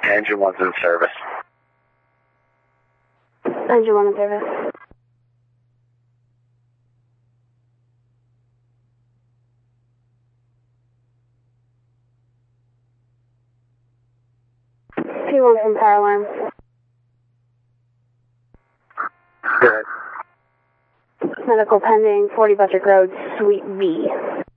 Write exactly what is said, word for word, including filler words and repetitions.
Engine one's in service. Engine one in service. P one from power alarm. Good. Medical pending, forty Buttrick Road, Suite V.